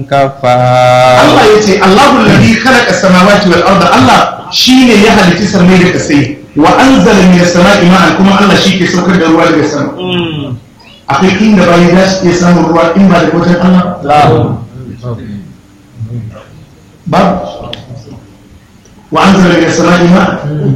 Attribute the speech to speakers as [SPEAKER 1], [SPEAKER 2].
[SPEAKER 1] kafa.
[SPEAKER 2] Allah ya ce Allahu alladhi khalaqa samawati wal arda, Allah shine ya halitta samai da kasai, wa anzala minas sama'i ma'an, kuma Allah shi ke saukar da ruwa daga sama. Akwai inda bayan da su ke samun ruwa in ba da wajen Allah babu. wa anzala minas sama'i ma'an